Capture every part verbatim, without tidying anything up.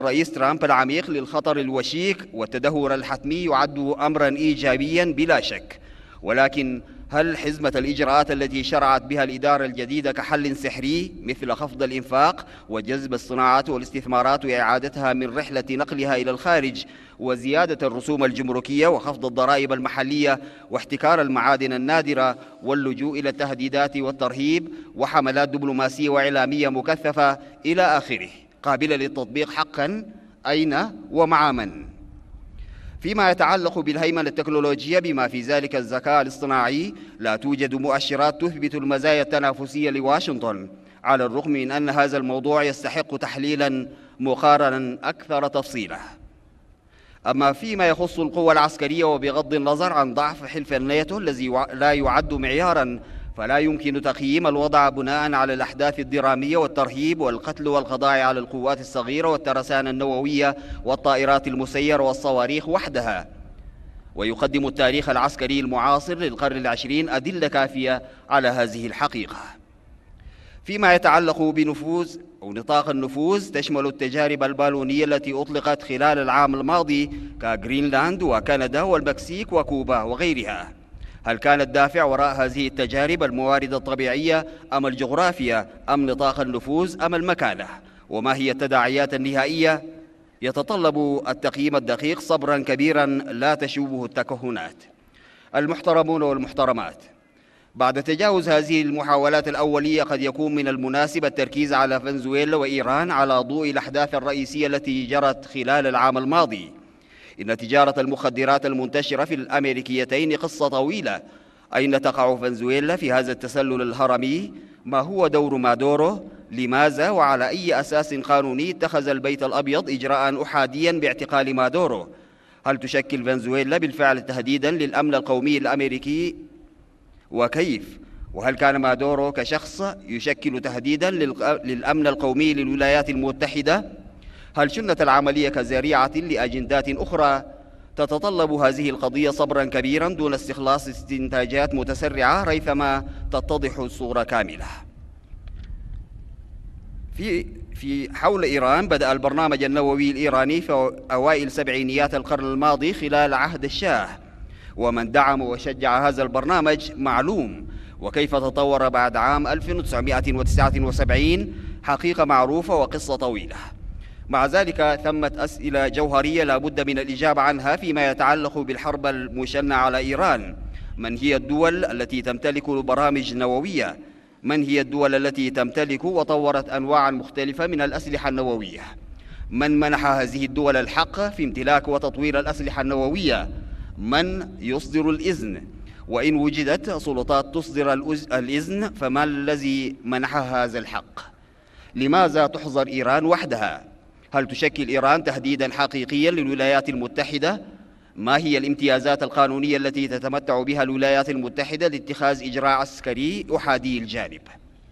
الرئيس ترامب العميق للخطر الوشيك والتدهور الحتمي يعد أمرا إيجابيا بلا شك، ولكن هل حزمة الإجراءات التي شرعت بها الإدارة الجديدة كحل سحري مثل خفض الإنفاق وجذب الصناعات والاستثمارات وإعادتها من رحلة نقلها إلى الخارج وزيادة الرسوم الجمركية وخفض الضرائب المحلية واحتكار المعادن النادرة واللجوء إلى التهديدات والترهيب وحملات دبلوماسية وإعلامية مكثفة إلى آخره قابلة للتطبيق حقا؟ أين ومع من؟ فيما يتعلق بالهيمنة التكنولوجية بما في ذلك الذكاء الاصطناعي، لا توجد مؤشرات تثبت المزايا التنافسية لواشنطن، على الرغم من أن هذا الموضوع يستحق تحليلا مقارنا أكثر تفصيلا. أما فيما يخص القوى العسكرية، وبغض النظر عن ضعف حلف الناتو الذي لا يعد معيارا، فلا يمكن تقييم الوضع بناء على الأحداث الدرامية والترهيب والقتل والقضاء على القوات الصغيرة والترسانة النووية والطائرات المسيرة والصواريخ وحدها. ويقدم التاريخ العسكري المعاصر للقرن العشرين أدلة كافية على هذه الحقيقة. فيما يتعلق بنفوذ أو نطاق النفوذ، تشمل التجارب البالونية التي أطلقت خلال العام الماضي كغرينلاند وكندا والمكسيك وكوبا وغيرها. هل كان الدافع وراء هذه التجارب الموارد الطبيعية أم الجغرافيا أم نطاق النفوذ أم المكانة؟ وما هي التداعيات النهائية؟ يتطلب التقييم الدقيق صبرا كبيرا لا تشوبه التكهنات. المحترمون والمحترمات، بعد تجاوز هذه المحاولات الأولية قد يكون من المناسب التركيز على فنزويلا وإيران على ضوء الأحداث الرئيسية التي جرت خلال العام الماضي. إن تجارة المخدرات المنتشرة في الأمريكيتين قصة طويلة. أين تقع فنزويلا في هذا التسلل الهرمي؟ ما هو دور مادورو؟ لماذا وعلى أي أساس قانوني اتخذ البيت الأبيض إجراء أحاديا باعتقال مادورو؟ هل تشكل فنزويلا بالفعل تهديدا للأمن القومي الأمريكي؟ وكيف؟ وهل كان مادورو كشخص يشكل تهديدا للأمن القومي للولايات المتحدة؟ هل شنت العملية كذريعة لأجندات أخرى؟ تتطلب هذه القضية صبرا كبيرا دون استخلاص استنتاجات متسرعة ريثما تتضح الصورة كاملة. في في حول إيران، بدأ البرنامج النووي الإيراني في أوائل سبعينيات القرن الماضي خلال عهد الشاه، ومن دعم وشجع هذا البرنامج معلوم، وكيف تطور بعد عام ألف وتسعمائة وتسعة وسبعين حقيقة معروفة وقصة طويلة. مع ذلك ثمة أسئلة جوهرية لا بد من الإجابة عنها فيما يتعلق بالحرب المشنة على إيران. من هي الدول التي تمتلك برامج نووية؟ من هي الدول التي تمتلك وطورت أنواعا مختلفة من الأسلحة النووية؟ من منح هذه الدول الحق في امتلاك وتطوير الأسلحة النووية؟ من يصدر الإذن؟ وإن وجدت سلطات تصدر الإذن، فما الذي منحها هذا الحق؟ لماذا تحظر إيران وحدها؟ هل تشكل إيران تهديداً حقيقياً للولايات المتحدة؟ ما هي الامتيازات القانونية التي تتمتع بها الولايات المتحدة لاتخاذ إجراء عسكري أحادي الجانب؟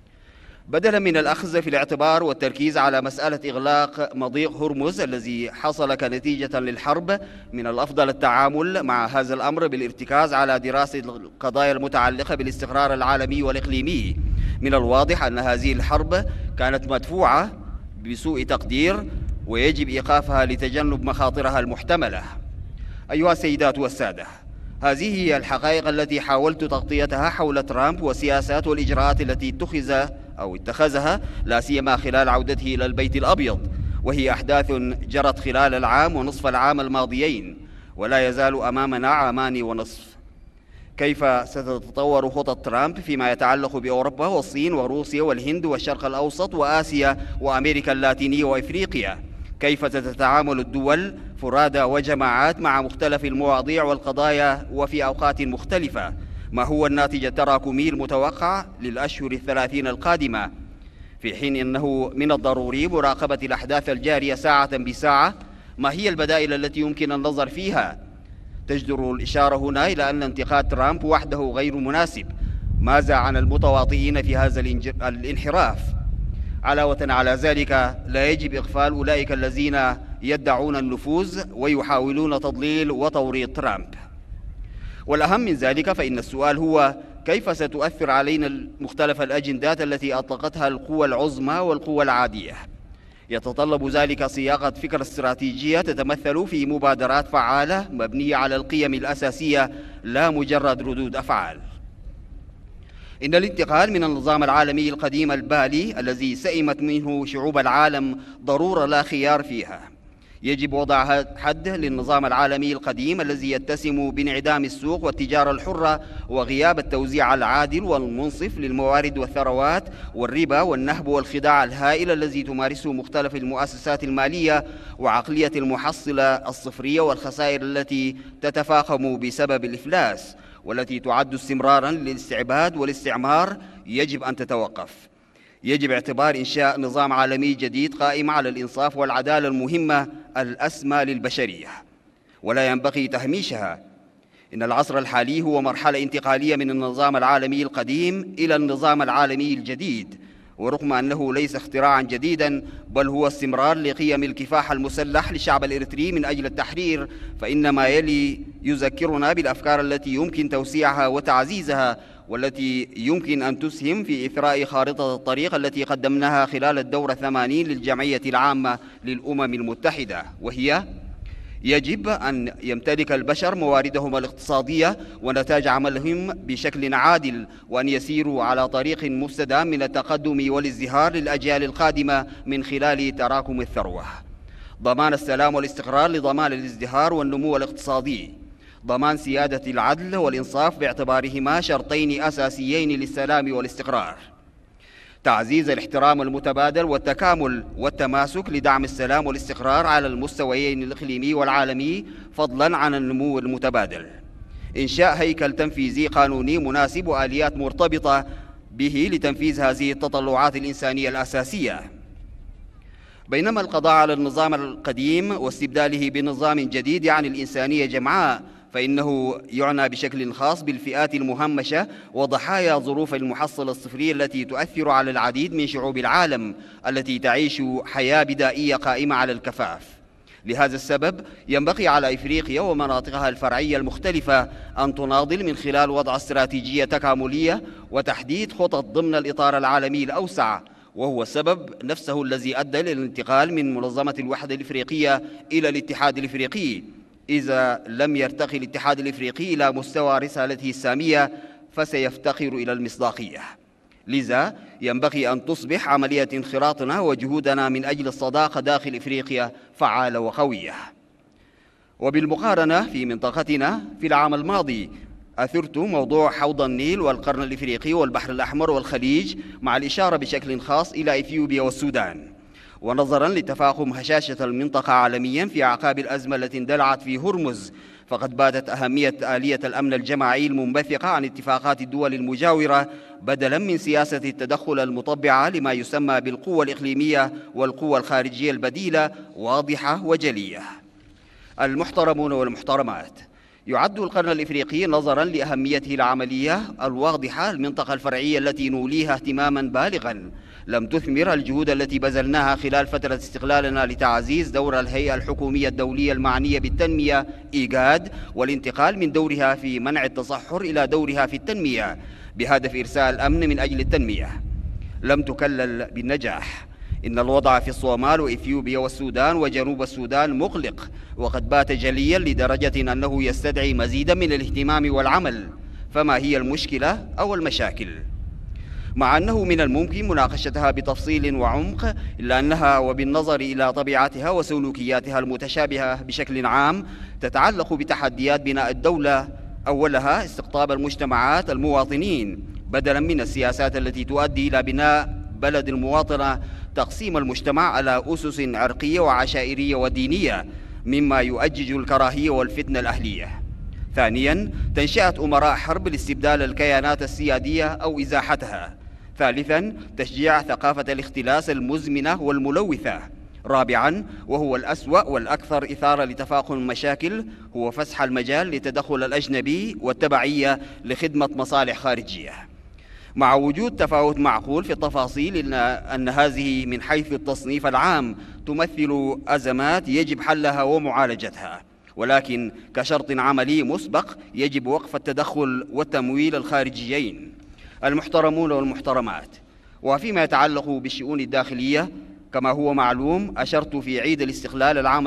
بدلاً من الأخذ في الاعتبار والتركيز على مسألة إغلاق مضيق هرمز الذي حصل كنتيجة للحرب، من الأفضل التعامل مع هذا الأمر بالارتكاز على دراسة القضايا المتعلقة بالاستقرار العالمي والإقليمي. من الواضح أن هذه الحرب كانت مدفوعة بسوء تقدير، ويجب إيقافها لتجنب مخاطرها المحتملة. أيها السيدات والسادة، هذه هي الحقائق التي حاولت تغطيتها حول ترامب والسياسات والإجراءات التي اتخذ أو اتخذها، لا سيما خلال عودته إلى البيت الأبيض، وهي أحداث جرت خلال العام ونصف العام الماضيين، ولا يزال أمامنا عامان ونصف. كيف ستتطور خطط ترامب فيما يتعلق بأوروبا والصين وروسيا والهند والشرق الأوسط وآسيا وأمريكا اللاتينية وإفريقيا؟ كيف ستتعامل الدول فرادى وجماعات مع مختلف المواضيع والقضايا وفي أوقات مختلفة؟ ما هو الناتج التراكمي المتوقع للأشهر الثلاثين القادمة؟ في حين أنه من الضروري مراقبة الأحداث الجارية ساعة بساعة، ما هي البدائل التي يمكن النظر فيها؟ تجدر الإشارة هنا إلى أن انتقاد ترامب وحده غير مناسب. ماذا عن المتواطئين في هذا الانحراف؟ علاوة على ذلك، لا يجب إغفال أولئك الذين يدعون النفوذ ويحاولون تضليل وتوريط ترامب. والأهم من ذلك، فإن السؤال هو كيف ستؤثر علينا مختلف الأجندات التي أطلقتها القوى العظمى والقوى العادية؟ يتطلب ذلك صياغة فكرة استراتيجية تتمثل في مبادرات فعالة مبنية على القيم الأساسية لا مجرد ردود أفعال. إن الانتقال من النظام العالمي القديم البالي الذي سئمت منه شعوب العالم ضرورة لا خيار فيها. يجب وضع حد للنظام العالمي القديم الذي يتسم بانعدام السوق والتجارة الحرة وغياب التوزيع العادل والمنصف للموارد والثروات والربا والنهب والخداع الهائل الذي تمارسه مختلف المؤسسات المالية وعقلية المحصلة الصفرية والخسائر التي تتفاقم بسبب الإفلاس والتي تعد استمراراً للاستعباد والاستعمار يجب أن تتوقف. يجب اعتبار إنشاء نظام عالمي جديد قائم على الإنصاف والعدالة المهمة الأسمى للبشرية، ولا ينبغي تهميشها. إن العصر الحالي هو مرحلة انتقالية من النظام العالمي القديم إلى النظام العالمي الجديد، ورغم أنه ليس اختراعاً جديداً بل هو استمرار لقيم الكفاح المسلح للشعب الإريتري من أجل التحرير، فإن ما يلي يذكرنا بالأفكار التي يمكن توسيعها وتعزيزها والتي يمكن أن تسهم في إثراء خارطة الطريق التي قدمناها خلال الدورة الثمانين للجمعية العامة للأمم المتحدة، وهي: يجب أن يمتلك البشر مواردهم الاقتصادية ونتاج عملهم بشكل عادل، وأن يسيروا على طريق مستدام من التقدم والازدهار للأجيال القادمة من خلال تراكم الثروة. ضمان السلام والاستقرار لضمان الازدهار والنمو الاقتصادي. ضمان سيادة العدل والإنصاف باعتبارهما شرطين أساسيين للسلام والاستقرار. تعزيز الاحترام المتبادل والتكامل والتماسك لدعم السلام والاستقرار على المستويين الإقليمي والعالمي فضلاً عن النمو المتبادل. إنشاء هيكل تنفيذي قانوني مناسب وآليات مرتبطة به لتنفيذ هذه التطلعات الإنسانية الأساسية. بينما القضاء على النظام القديم واستبداله بنظام جديد يعني الإنسانية جمعاء، فإنه يعنى بشكل خاص بالفئات المهمشة وضحايا ظروف المحصلة الصفرية التي تؤثر على العديد من شعوب العالم التي تعيش حياة بدائية قائمة على الكفاف. لهذا السبب ينبغي على إفريقيا ومناطقها الفرعية المختلفة أن تناضل من خلال وضع استراتيجية تكاملية وتحديد خطط ضمن الإطار العالمي الأوسع، وهو السبب نفسه الذي أدى للانتقال من منظمة الوحدة الإفريقية إلى الاتحاد الإفريقي. إذا لم يرتقي الاتحاد الإفريقي إلى مستوى رسالته السامية فسيفتقر إلى المصداقية. لذا ينبغي أن تصبح عملية انخراطنا وجهودنا من أجل الصداقة داخل إفريقيا فعالة وقوية. وبالمقارنة في منطقتنا في العام الماضي أثرت موضوع حوض النيل والقرن الإفريقي والبحر الأحمر والخليج مع الإشارة بشكل خاص إلى إثيوبيا والسودان. ونظراً لتفاقم هشاشة المنطقة عالمياً في أعقاب الأزمة التي اندلعت في هرمز، فقد باتت أهمية آلية الأمن الجماعي المنبثقة عن اتفاقات الدول المجاورة بدلاً من سياسة التدخل المطبعة لما يسمى بالقوة الإقليمية والقوة الخارجية البديلة واضحة وجلية. المحترمون والمحترمات، يعد القرن الإفريقي نظراً لأهميته العملية الواضحة المنطقة الفرعية التي نوليها اهتماماً بالغاً لم تثمر الجهود التي بذلناها خلال فترة استقلالنا لتعزيز دور الهيئة الحكومية الدولية المعنية بالتنمية إيجاد والانتقال من دورها في منع التصحر إلى دورها في التنمية بهدف إرساء الأمن من أجل التنمية. لم تكلل بالنجاح. إن الوضع في الصومال وإثيوبيا والسودان وجنوب السودان مقلق، وقد بات جلياً لدرجة أنه يستدعي مزيداً من الاهتمام والعمل. فما هي المشكلة أو المشاكل؟ مع أنه من الممكن مناقشتها بتفصيل وعمق، إلا أنها وبالنظر إلى طبيعتها وسلوكياتها المتشابهة بشكل عام تتعلق بتحديات بناء الدولة. أولها استقطاب المجتمعات المواطنين بدلاً من السياسات التي تؤدي إلى بناء بلد المواطنة تقسيم المجتمع على أسس عرقية وعشائرية ودينية مما يؤجج الكراهية والفتنة الأهلية. ثانياً تنشئة أمراء حرب لاستبدال الكيانات السيادية أو إزاحتها. ثالثاً تشجيع ثقافة الاختلاس المزمنة والملوثة. رابعاً وهو الأسوأ والأكثر إثارة لتفاقم المشاكل هو فسح المجال لتدخل الأجنبي والتبعية لخدمة مصالح خارجية. مع وجود تفاوت معقول في التفاصيل إلا أن هذه من حيث التصنيف العام تمثل أزمات يجب حلها ومعالجتها، ولكن كشرط عملي مسبق يجب وقف التدخل والتمويل الخارجيين. المحترمون والمحترمات، وفيما يتعلق بالشؤون الداخلية كما هو معلوم، أشرت في عيد الاستقلال العام